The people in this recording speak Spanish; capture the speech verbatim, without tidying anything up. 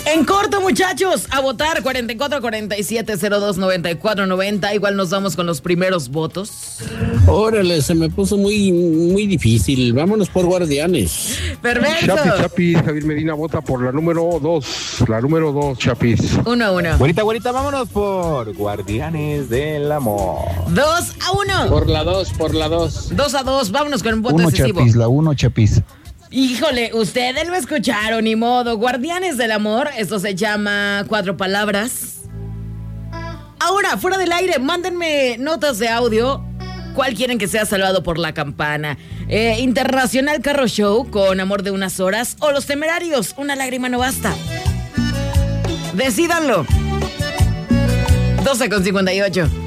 En corto, muchachos, a votar cuarenta y cuatro cuarenta y siete cero dos noventa y cuatro noventa. Igual nos vamos con los primeros votos. Órale, se me puso muy, muy difícil. Vámonos por Guardianes. Perverso. Chapis, Chapis, Javier Medina vota por la número dos. La número dos, Chapis. Uno a uno. Güerita, güerita, vámonos por Guardianes del Amor. Dos a uno. Por la dos, por la dos. Dos a dos. Vámonos con un voto Uno, excesivo. Chapis, la uno, Chapis. Híjole, ustedes lo escucharon, ni modo. Guardianes del Amor, esto se llama Cuatro Palabras. Ahora, fuera del aire, mándenme notas de audio. ¿Cuál quieren que sea salvado por la campana? Eh, Internacional Carro Show con Amor de unas horas o Los Temerarios, Una lágrima no basta. Decídanlo. doce con cincuenta y ocho.